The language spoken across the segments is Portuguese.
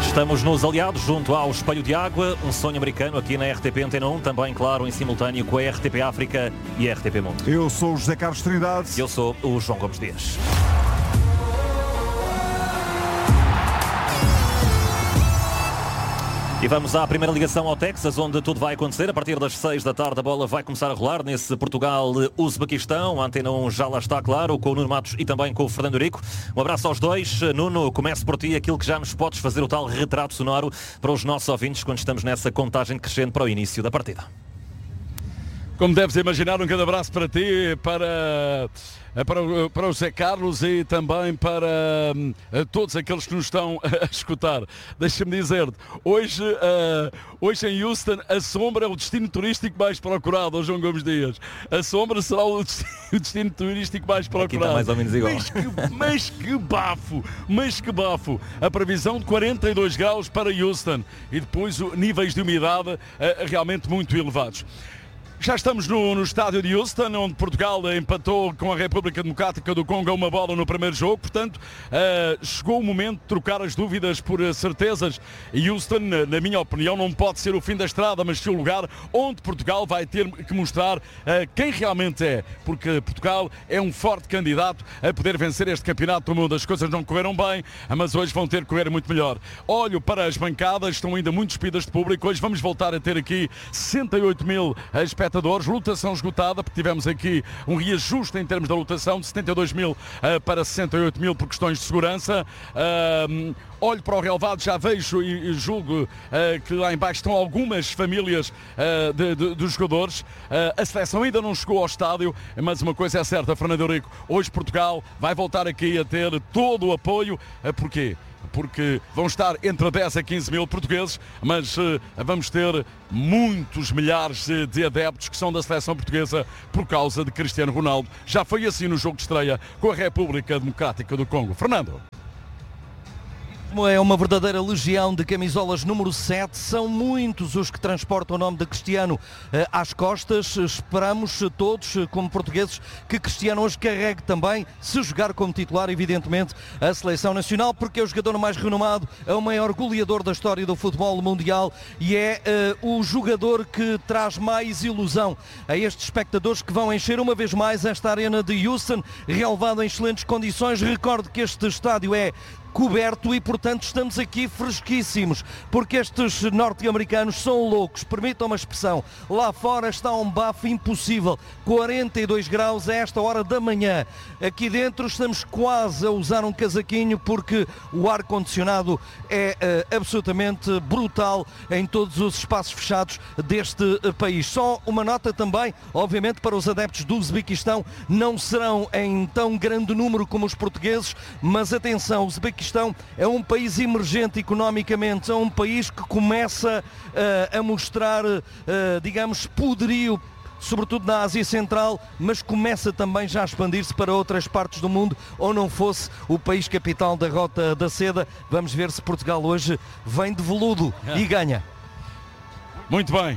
Estamos nos aliados junto ao Espelho de Água, um sonho americano aqui na RTP Antena 1, também, claro, em simultâneo com a RTP África e a RTP Mundo. Eu sou o José Carlos Trindade. Eu sou o João Gomes Dias. E vamos à primeira ligação ao Texas, onde tudo vai acontecer. A partir das 6 da tarde a bola vai começar a rolar nesse Portugal-Uzbequistão. A Antena 1 já lá está, claro, com o Nuno Matos e também com o Fernando Eurico. Um abraço aos dois. Nuno, comece por ti aquilo que já nos podes fazer, o tal retrato sonoro para os nossos ouvintes quando estamos nessa contagem crescente para o início da partida. Como deves imaginar, um grande abraço para ti, para o José Carlos e também para todos aqueles que nos estão a escutar. Deixa-me dizer-te, hoje em Houston a sombra é o destino turístico mais procurado, João Gomes Dias. A sombra será o destino turístico mais procurado. Aqui está mais ou menos igual. Mas que bafo. A previsão de 42 graus para Houston e depois níveis de umidade realmente muito elevados. Já estamos no estádio de Houston, onde Portugal empatou com a República Democrática do Congo a uma bola no primeiro jogo. Portanto, chegou o momento de trocar as dúvidas por certezas. E Houston, na minha opinião, não pode ser o fim da estrada, mas sim o lugar onde Portugal vai ter que mostrar quem realmente é. Porque Portugal é um forte candidato a poder vencer este campeonato do mundo. As coisas não correram bem, mas hoje vão ter que correr muito melhor. Olho para as bancadas, estão ainda muito despidas de público. Hoje vamos voltar a ter aqui 68 mil espectadores. Lotação esgotada, porque tivemos aqui um reajuste em termos da lotação de 72 mil para 68 mil por questões de segurança. Olho para o relevado, já vejo e julgo que lá em baixo estão algumas famílias dos jogadores. A seleção ainda não chegou ao estádio, mas uma coisa é certa, Fernando Eurico, hoje Portugal vai voltar aqui a ter todo o apoio. Porquê? Porque vão estar entre 10 a 15 mil portugueses, mas vamos ter muitos milhares de adeptos que são da seleção portuguesa por causa de Cristiano Ronaldo. Já foi assim no jogo de estreia com a República Democrática do Congo. Fernando. É uma verdadeira legião de camisolas número 7. São muitos os que transportam o nome de Cristiano às costas. Esperamos todos, como portugueses, que Cristiano hoje carregue também, se jogar como titular, evidentemente, a seleção nacional, porque é o jogador mais renomado, é o maior goleador da história do futebol mundial e é o jogador que traz mais ilusão a estes espectadores que vão encher uma vez mais esta arena de Houston, relevado em excelentes condições. Recordo que este estádio é coberto e, portanto, estamos aqui fresquíssimos, porque estes norte-americanos são loucos, permitam uma expressão. Lá fora está um bafo impossível, 42 graus a esta hora da manhã. Aqui dentro estamos quase a usar um casaquinho, porque o ar-condicionado é absolutamente brutal em todos os espaços fechados deste país. Só uma nota também, obviamente, para os adeptos do Uzbequistão, não serão em tão grande número como os portugueses, mas atenção, o Uzbequistão é um país emergente economicamente, é um país que começa a mostrar, digamos, poderio, sobretudo na Ásia Central, mas começa também já a expandir-se para outras partes do mundo, ou não fosse o país capital da Rota da Seda. Vamos ver se Portugal hoje vem de veludo e ganha. Muito bem.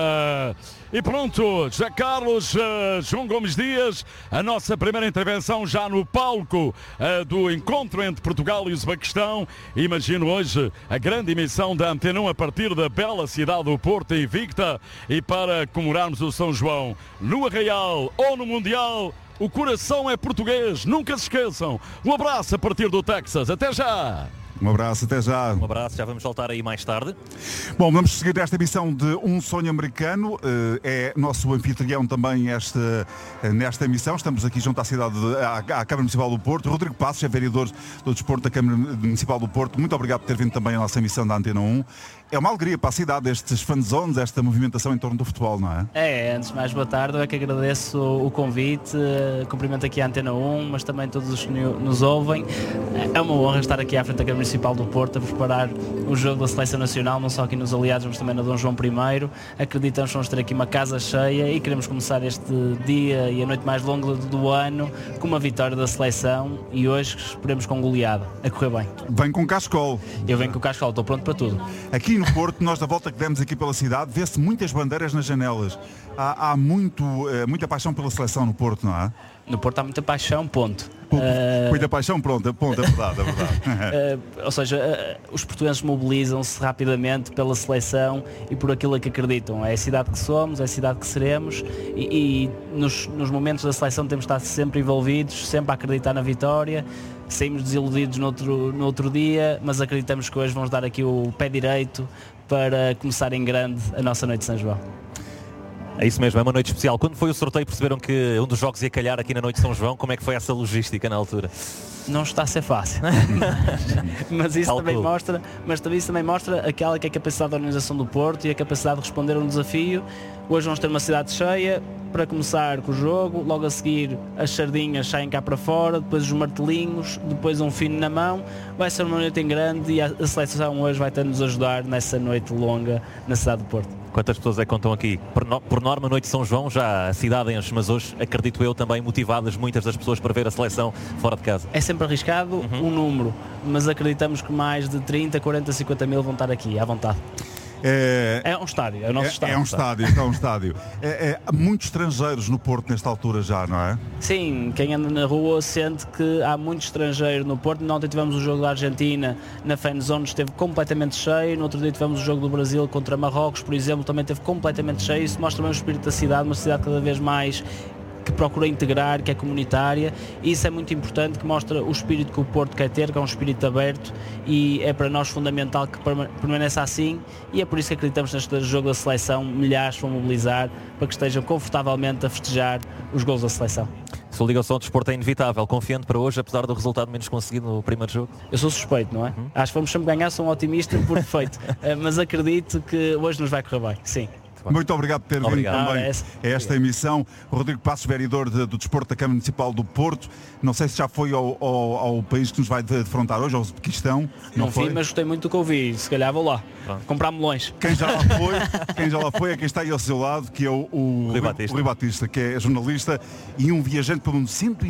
E pronto, José Carlos, João Gomes Dias, a nossa primeira intervenção já no palco do encontro entre Portugal e Uzbequistão. Imagino hoje a grande emissão da Antena 1 a partir da bela cidade do Porto, invicta, e para comemorarmos o São João no Arraial ou no Mundial, o coração é português, nunca se esqueçam. Um abraço a partir do Texas, até já! Um abraço, até já. Um abraço, já vamos voltar aí mais tarde. Bom, vamos seguir esta emissão de Um Sonho Americano. É nosso anfitrião também nesta emissão. Estamos aqui junto à Câmara Municipal do Porto. Rodrigo Passos é vereador do Desporto da Câmara Municipal do Porto. Muito obrigado por ter vindo também à nossa emissão da Antena 1. É uma alegria para a cidade estes fanzones, esta movimentação em torno do futebol, não é? Antes de mais, boa tarde. Eu é que agradeço o convite, cumprimento aqui a Antena 1, mas também todos os que nos ouvem. É uma honra estar aqui à frente da Câmara Municipal do Porto a preparar o jogo da Seleção Nacional, não só aqui nos aliados, mas também na Dom João I. Acreditamos que vamos ter aqui uma casa cheia e queremos começar este dia e a noite mais longa do ano com uma vitória da Seleção, e hoje esperemos com goleada, a correr bem. Vem com cascol. Eu venho com cascol, estou pronto para tudo. Aqui no Porto, nós da volta que demos aqui pela cidade, vê-se muitas bandeiras nas janelas. Há muita paixão pela seleção no Porto, não é? No Porto há muita paixão, ponto. Muita paixão, pronto, é verdade, é verdade. Ou seja, os portugueses mobilizam-se rapidamente pela seleção e por aquilo a que acreditam. É a cidade que somos, é a cidade que seremos e nos momentos da seleção temos de estar sempre envolvidos, sempre a acreditar na vitória. Saímos desiludidos no outro dia, mas acreditamos que hoje vamos dar aqui o pé direito para começar em grande a nossa noite de São João. É isso mesmo, é uma noite especial. Quando foi o sorteio perceberam que um dos jogos ia calhar aqui na noite de São João? Como é que foi essa logística na altura? Não está a ser fácil. mas isso também mostra aquela que é a capacidade da organização do Porto e a capacidade de responder a um desafio. Hoje vamos ter uma cidade cheia para começar com o jogo, logo a seguir as sardinhas saem cá para fora, depois os martelinhos, depois um fino na mão. Vai ser uma noite em grande e a seleção hoje vai ter-nos ajudar nessa noite longa na cidade do Porto. Quantas pessoas é que contam aqui? Por norma, noite de São João, já a cidade enche, mas hoje, acredito eu, também motivadas muitas das pessoas para ver a seleção fora de casa. É sempre arriscado um número, mas acreditamos que mais de 30, 40, 50 mil vão estar aqui, à vontade. É um estádio, é o nosso estádio. É um estádio. Há muitos estrangeiros no Porto nesta altura já, não é? Sim, quem anda na rua sente que há muito estrangeiro no Porto. Ontem tivemos o jogo da Argentina na Fan Zone, esteve completamente cheio. No outro dia tivemos o jogo do Brasil contra Marrocos, por exemplo, também esteve completamente cheio. Isso mostra também o espírito da cidade, uma cidade cada vez mais que procura integrar, que é comunitária, e isso é muito importante, que mostra o espírito que o Porto quer ter, que é um espírito aberto, e é para nós fundamental que permaneça assim, e é por isso que acreditamos neste jogo da seleção. Milhares vão mobilizar para que estejam confortavelmente a festejar os gols da seleção. Se a ligação ao desporto é inevitável, confiante para hoje, apesar do resultado menos conseguido no primeiro jogo? Eu sou suspeito, não é? Acho que vamos sempre ganhar, sou um otimista por defeito, mas acredito que hoje nos vai correr bem, sim. Muito obrigado por ter vindo também a esta emissão. Rodrigo Passos, vereador do Desporto da Câmara Municipal do Porto. Não sei se já foi ao país que nos vai defrontar hoje, ao Uzbequistão. Não foi, mas gostei muito do que ouvi. Se calhar vou lá comprar melões. Quem já lá foi é quem está aí ao seu lado, que é o Rui Batista, que é jornalista e um viajante pelo mundo.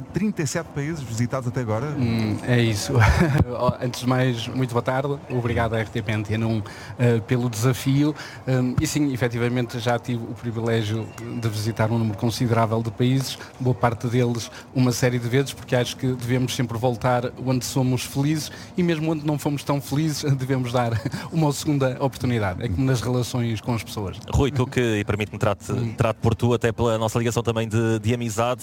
137 países visitados até agora. É isso. Antes de mais, muito boa tarde. Obrigado à RTP Antena 1 pelo desafio. E sim, efetivamente, já tive o privilégio de visitar um número considerável de países, boa parte deles uma série de vezes, porque acho que devemos sempre voltar onde somos felizes e mesmo onde não fomos tão felizes devemos dar uma segunda oportunidade. É como nas relações com as pessoas. Rui, tu que, e permite-me trate por tu, até pela nossa ligação também de amizade,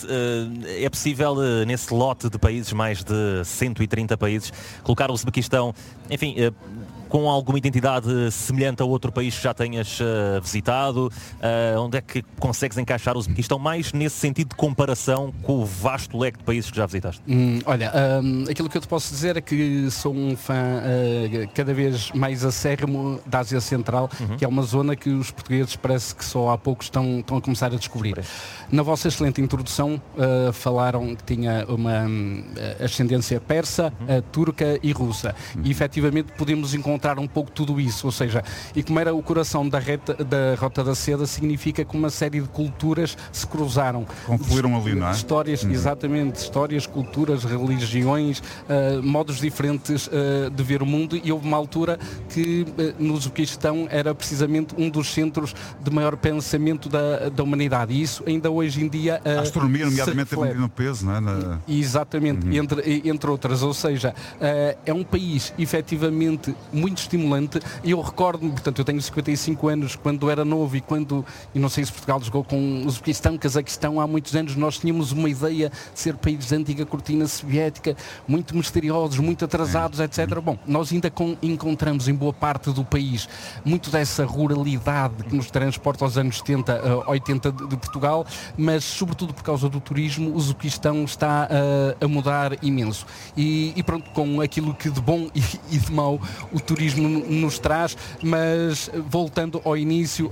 é possível nesse lote de países, mais de 130 países, colocar o Uzbequistão, enfim, com alguma identidade semelhante a outro país que já tenhas visitado? Onde é que consegues encaixar o Uzbequistão mais nesse sentido de comparação com o vasto leque de países que já visitaste? Olha, aquilo que eu te posso dizer é que sou um fã cada vez mais acérrimo da Ásia Central, que é uma zona que os portugueses parece que só há pouco estão a começar a descobrir. Na vossa excelente introdução falaram que tinha uma ascendência persa, turca e russa. E efetivamente podemos encontrar um pouco tudo isso, ou seja, e como era o coração da Rota da Seda, significa que uma série de culturas se cruzaram. Confluíram ali, não é? Histórias, exatamente, histórias, culturas, religiões, modos diferentes de ver o mundo, e houve uma altura que no Uzbequistão era precisamente um dos centros de maior pensamento da humanidade, e isso ainda hoje em dia a astronomia, nomeadamente, tem muito peso, não é? Exatamente, entre outras, ou seja, é um país efetivamente muito estimulante. E eu recordo-me, portanto, eu tenho 55 anos, quando era novo e não sei se Portugal jogou com o Uzbequistão, Cazaquistão, há muitos anos nós tínhamos uma ideia de ser país da antiga cortina soviética, muito misteriosos, muito atrasados, etc. Bom, nós ainda encontramos em boa parte do país muito dessa ruralidade que nos transporta aos anos 70, 80 de Portugal, mas sobretudo por causa do turismo, o Uzbequistão está a mudar imenso. E pronto, com aquilo que de bom e de mau o turismo nos traz, mas voltando ao início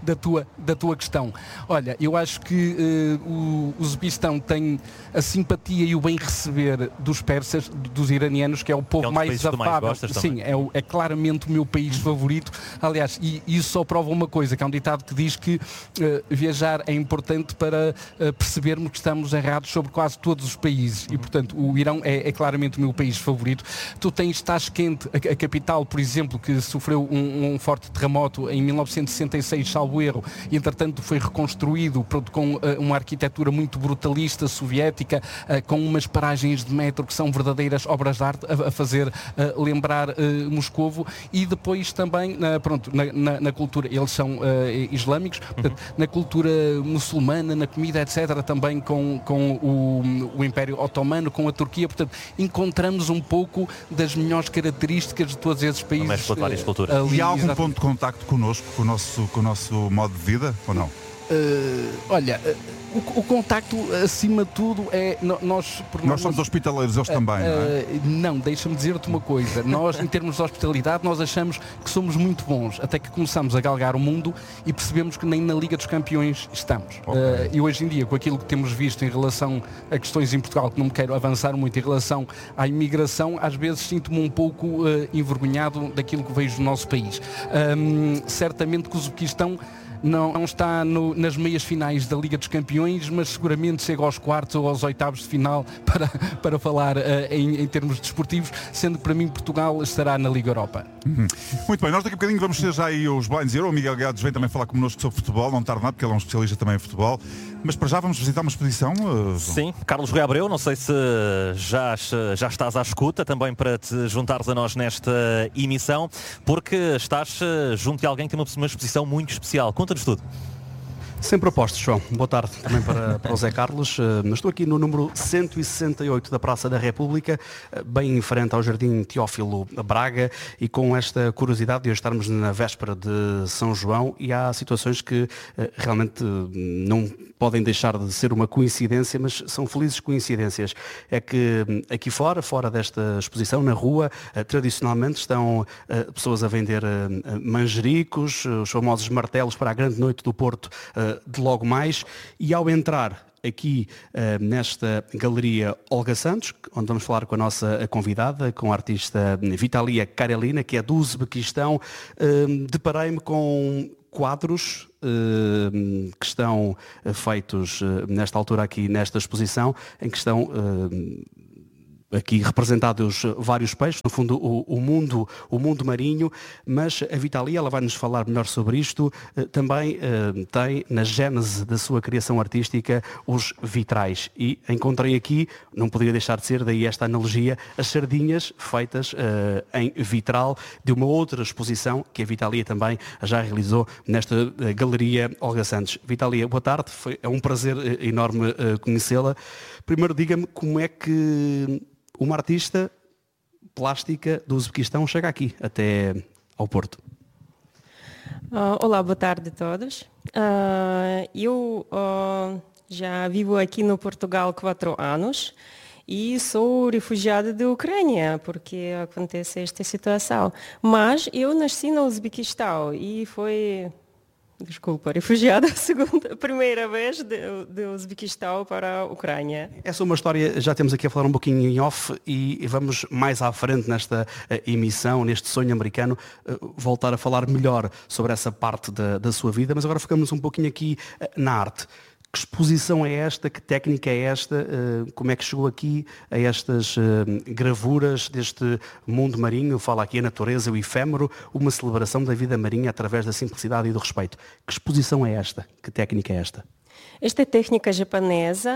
da tua questão. Olha, eu acho que o Uzbequistão tem a simpatia e o bem receber dos persas, dos iranianos, que é o povo mais afável. Sim, é claramente o meu país favorito. Aliás, e isso só prova uma coisa, que é um ditado que diz que viajar é importante para percebermos que estamos errados sobre quase todos os países. E, portanto, o Irão é claramente o meu país favorito. Tu tens Tashkent, a capital, por exemplo, que sofreu um forte terremoto em 1966, salvo erro, e entretanto foi reconstruído com uma arquitetura muito brutalista, soviética, com umas paragens de metro que são verdadeiras obras de arte a fazer lembrar Moscovo. E depois também, na cultura, eles são islâmicos, portanto, na cultura muçulmana, na comida, etc., também com o Império Otomano, com a Turquia, portanto, encontramos um pouco das melhores características de todos esses países. Mas por várias culturas. E há algum ponto de contacto connosco, com o nosso modo de vida, ou não? Olha, o contacto, acima de tudo, é nós somos hospitaleiros, eles também, não é? Não, deixa-me dizer-te uma coisa. Nós, em termos de hospitalidade, nós achamos que somos muito bons, até que começamos a galgar o mundo e percebemos que nem na Liga dos Campeões estamos. Okay. E hoje em dia, com aquilo que temos visto em relação a questões em Portugal, que não me quero avançar muito em relação à imigração, às vezes sinto-me um pouco envergonhado daquilo que vejo no nosso país. Certamente que o Uzbequistão não está nas meias finais da Liga dos Campeões, mas seguramente chega aos quartos ou aos oitavos de final para falar em termos desportivos, sendo que para mim Portugal estará na Liga Europa. Muito bem, nós daqui a bocadinho vamos ter já aí os Blind Zero. O Miguel Gados vem também falar connosco sobre futebol, não tarda nada, porque ele é um especialista também em futebol. Mas para já vamos visitar uma exposição. Sim, Carlos Rui Abreu, não sei se já estás à escuta também para te juntares a nós nesta emissão, porque estás junto de alguém que tem uma exposição muito especial. Conta-nos tudo. Sem propostas, João. Boa tarde também para o Zé Carlos. Estou aqui no número 168 da Praça da República, bem em frente ao Jardim Teófilo Braga, e com esta curiosidade de hoje estarmos na véspera de São João, e há situações que realmente não podem deixar de ser uma coincidência, mas são felizes coincidências. É que aqui fora desta exposição, na rua, tradicionalmente estão pessoas a vender manjericos, os famosos martelos para a grande noite do Porto de logo mais, e ao entrar aqui nesta Galeria Olga Santos, onde vamos falar com a nossa convidada, com a artista Vitalia Karelina, que é do Uzbequistão, deparei-me com quadros que estão feitos nesta altura aqui nesta exposição, em que estão aqui representados vários peixes, no fundo o mundo marinho, mas a Vitalia, ela vai nos falar melhor sobre isto, também tem na gênese da sua criação artística os vitrais, e encontrei aqui, não poderia deixar de ser, daí esta analogia, as sardinhas feitas em vitral de uma outra exposição que a Vitalia também já realizou nesta Galeria Olga Santos. Vitalia, boa tarde, é um prazer enorme conhecê-la. Primeiro diga-me como é que uma artista plástica do Uzbequistão chega aqui, até ao Porto. Olá, boa tarde a todos. Eu já vivo aqui no Portugal 4 anos e sou refugiada da Ucrânia, porque acontece esta situação. Mas eu nasci no Uzbequistão e foi... refugiada a primeira vez do Uzbequistão para a Ucrânia. Essa é uma história, já temos aqui a falar um pouquinho em off, e vamos mais à frente nesta emissão, neste sonho americano, voltar a falar melhor sobre essa parte da sua vida, mas agora ficamos um pouquinho aqui na arte. Que exposição é esta? Que técnica é esta? Como é que chegou aqui a estas gravuras deste mundo marinho? Fala aqui a natureza, o efêmero, uma celebração da vida marinha através da simplicidade e do respeito. Que exposição é esta? Que técnica é esta? Esta técnica japonesa,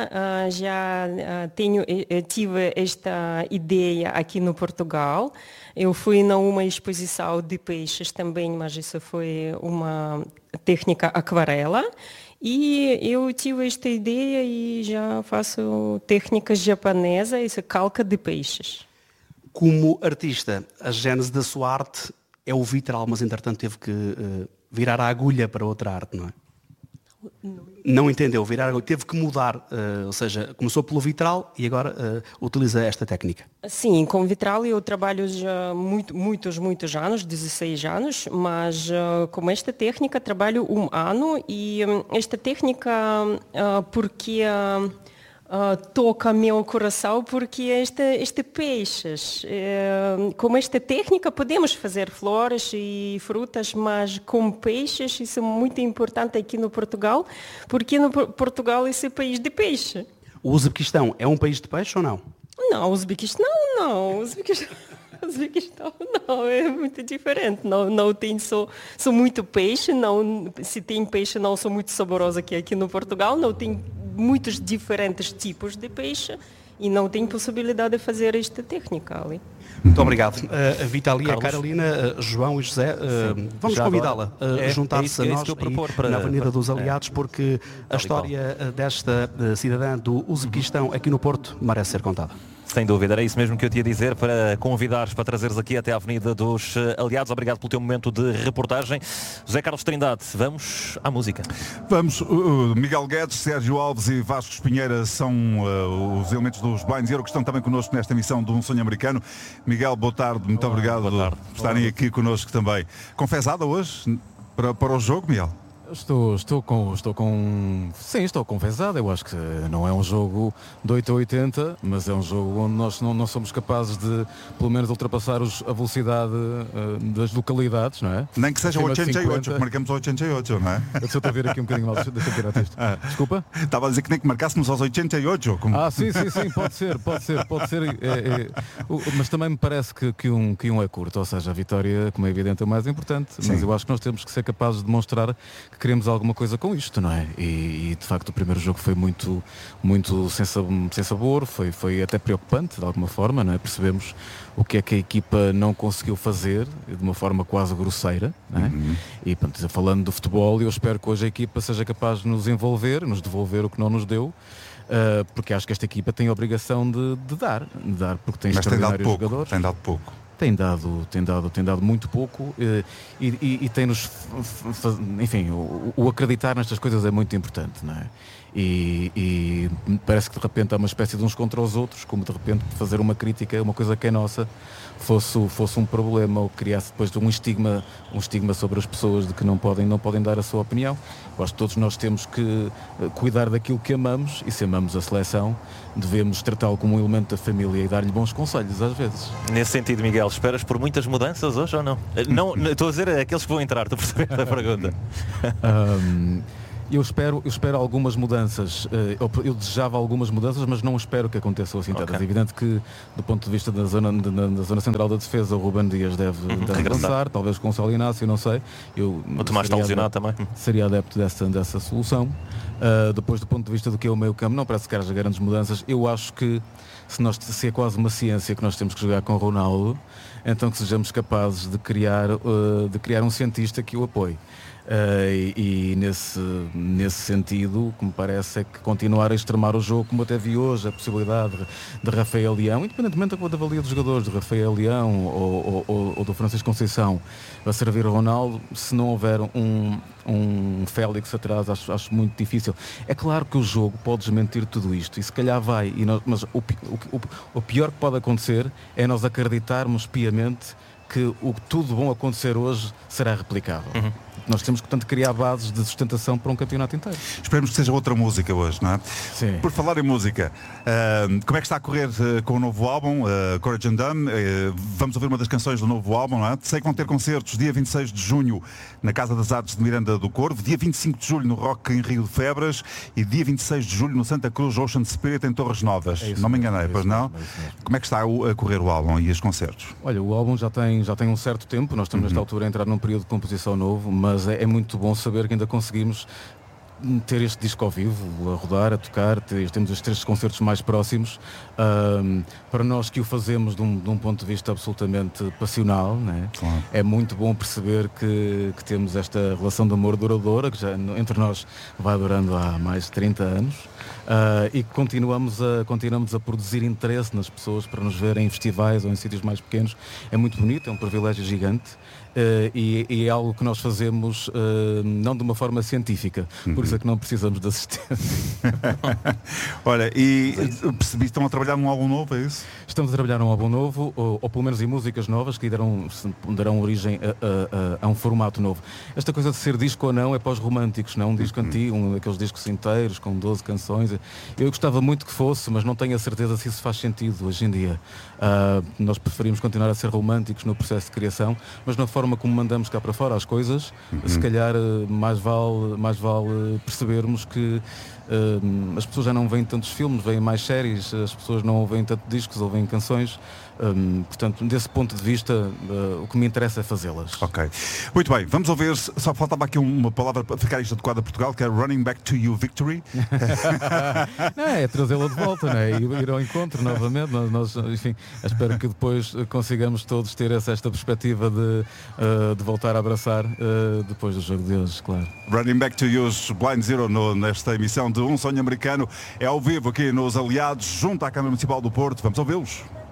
tive esta ideia aqui no Portugal. Eu fui numa exposição de peixes também, mas isso foi uma técnica aquarela. E eu tive esta ideia e já faço técnicas japonesas, isso é calca de peixes. Como artista, a gênese da sua arte é o vitral, mas entretanto teve que virar a agulha para outra arte, não é? Não entendeu, teve que mudar, ou seja, começou pelo vitral e agora utiliza esta técnica. Sim, com vitral eu trabalho já muitos anos, 16 anos, mas com esta técnica trabalho 1 ano, e esta técnica porque toca meu coração, porque este peixes, com esta técnica podemos fazer flores e frutas, mas com peixes isso é muito importante aqui no Portugal, porque no Portugal esse é país de peixe. O Uzbequistão é um país de peixe ou não? Não, o Uzbequistão não. Uzbequistão não, é muito diferente. Não tem só muito peixe, não, se tem peixe não são muito saborosos aqui no Portugal, não tem muitos diferentes tipos de peixe e não tem possibilidade de fazer esta técnica ali. Muito obrigado. A Vitalia, a Carolina, João e José, vamos convidá-la a juntar-se a nós na Avenida dos Aliados, porque a história desta cidadã do Uzbequistão aqui no Porto merece ser contada. Sem dúvida, era isso mesmo que eu te ia dizer, para convidares, para trazeres aqui até à Avenida dos Aliados. Obrigado pelo teu momento de reportagem. José Carlos Trindade, vamos à música. Vamos, Miguel Guedes, Sérgio Alves e Vasco Espinheira são os elementos dos Blind Zero que estão também connosco nesta emissão de Um Sonho Americano. Miguel, boa tarde, muito obrigado por estarem aqui connosco também. Confesada hoje para o jogo, Miguel? Estou confesado. Eu acho que não é um jogo de 8 a 80, mas é um jogo onde nós não somos capazes de, pelo menos, ultrapassar a velocidade das localidades, não é? Nem que seja 88, que marcamos 88, não é? Eu estou a ver aqui um bocadinho mal, deixa eu tirar isto. Desculpa? Estava a dizer que nem que marcássemos aos 88. Como... Sim, pode ser. Mas também me parece que um é curto, ou seja, a vitória, como é evidente, é o mais importante, mas eu acho que nós temos que ser capazes de demonstrar que queremos alguma coisa com isto, não é? E de facto o primeiro jogo foi muito sem sabor, foi até preocupante de alguma forma, não é? Percebemos o que é que a equipa não conseguiu fazer de uma forma quase grosseira, não é? E pronto, falando do futebol, eu espero que hoje a equipa seja capaz de nos envolver, nos devolver o que não nos deu. Porque acho que esta equipa tem a obrigação de dar porque tem extraordinários jogadores. Tem dado pouco. Tem dado muito pouco e tem-nos, enfim, o acreditar nestas coisas é muito importante, não é? E parece que de repente há uma espécie de uns contra os outros, como de repente fazer uma crítica, uma coisa que é nossa, fosse um problema ou criasse depois um estigma sobre as pessoas de que não podem dar a sua opinião. Eu acho que todos nós temos que cuidar daquilo que amamos, e se amamos a seleção, devemos tratá-lo como um elemento da família e dar-lhe bons conselhos às vezes. Nesse sentido, Miguel, esperas por muitas mudanças hoje ou não? Não, estou a dizer aqueles que vão entrar, tu percebes a pergunta? Eu espero algumas mudanças. Eu desejava algumas mudanças, mas não espero que aconteçam assim tantas. É evidente que, do ponto de vista da zona central da defesa, o Ruben Dias deve avançar, talvez com o Gonçalo Inácio, não sei. O Tomás está lesionado também. Seria adepto dessa solução. Depois, do ponto de vista do que é o meio campo, não parece que haja grandes mudanças. Eu acho que se é quase uma ciência que nós temos que jogar com o Ronaldo, então que sejamos capazes de criar um cientista que o apoie. E nesse sentido, o que me parece é que continuar a extremar o jogo, como até vi hoje, a possibilidade de Rafael Leão, independentemente da avalia dos jogadores, de Rafael Leão ou do Francisco Conceição, a servir o Ronaldo, se não houver um Félix atrás, acho muito difícil. É claro que o jogo pode desmentir tudo isto, e se calhar vai, mas o pior que pode acontecer é nós acreditarmos piamente que tudo bom acontecer hoje será replicável. Nós temos que, portanto, criar bases de sustentação para um campeonato inteiro. Esperemos que seja outra música hoje, não é? Sim. Por falar em música, como é que está a correr com o novo álbum, Courage and Done? Vamos ouvir uma das canções do novo álbum, não é? Sei que vão ter concertos dia 26 de junho na Casa das Artes de Miranda do Corvo, dia 25 de julho no Rock em Rio de Febras e dia 26 de julho no Santa Cruz Ocean Spirit em Torres Novas. Não me enganei, pois não? Como é que está a correr o álbum e os concertos? Olha, o álbum já tem um certo tempo, nós estamos nesta altura a entrar num período de composição novo, mas é muito bom saber que ainda conseguimos ter este disco ao vivo, a rodar, a tocar, temos os 3 concertos mais próximos, para nós que o fazemos de um ponto de vista absolutamente passional, né? Claro. É muito bom perceber que temos esta relação de amor duradoura, que já entre nós vai durando há mais de 30 anos, e que continuamos a produzir interesse nas pessoas para nos verem em festivais ou em sítios mais pequenos. É muito bonito, é um privilégio gigante. E é algo que nós fazemos não de uma forma científica, por isso é que não precisamos de assistência. Olha, e percebi que estão a trabalhar num álbum novo, é isso? Estamos a trabalhar num álbum novo, ou pelo menos em músicas novas que darão origem a um formato novo. Esta coisa de ser disco ou não é para os românticos, não um disco antigo, um daqueles discos inteiros com 12 canções. Eu gostava muito que fosse, mas não tenho a certeza se isso faz sentido hoje em dia. Nós preferimos continuar a ser românticos no processo de criação, mas na forma como mandamos cá para fora as coisas, se calhar mais vale percebermos que as pessoas já não veem tantos filmes, veem mais séries, as pessoas não ouvem tanto discos, ouvem canções. Portanto, desse ponto de vista, o que me interessa é fazê-las. Ok. Muito bem, vamos ouvir, só faltava aqui uma palavra para ficar isto adequado a Portugal, que é Running Back to You Victory. Não, é trazê-la de volta, não é? Ir ao encontro novamente. Nós, enfim, espero que depois consigamos todos ter esta perspectiva de voltar a abraçar depois do jogo de hoje, claro. Running Back to You's Blind Zero nesta emissão de Um Sonho Americano. É ao vivo aqui nos Aliados, junto à Câmara Municipal do Porto. Vamos ouvi-los.